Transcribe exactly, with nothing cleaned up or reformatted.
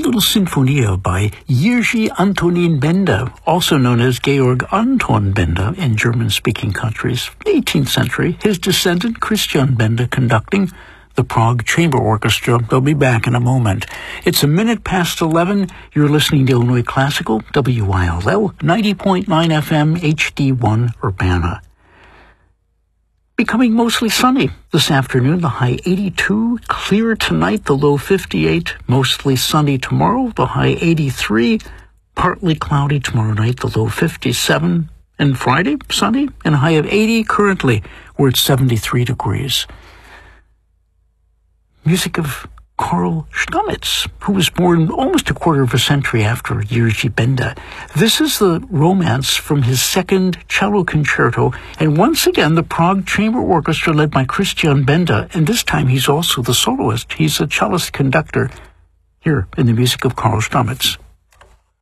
little sinfonia by Jiří Antonín Benda, also known as Georg Anton Benda in German-speaking countries. eighteenth century, his descendant Christian Benda conducting the Prague Chamber Orchestra. They'll be back in a moment. It's a minute past eleven. You're listening to Illinois Classical, W I L L, ninety point nine F M, H D one Urbana. Becoming mostly sunny this afternoon, the high eighty-two. Clear tonight, the low fifty-eight. Mostly sunny tomorrow, the high eighty-three. Partly cloudy tomorrow night, the low fifty-seven. And Friday, sunny and a high of eighty. Currently, we're at seventy-three degrees. Music of Karl Stamitz, who was born almost a quarter of a century after Jiří Benda. This is the romance from his second cello concerto, and once again the Prague Chamber Orchestra led by Christian Benda, and this time he's also the soloist. He's a cellist conductor here in the music of Karl Stamitz.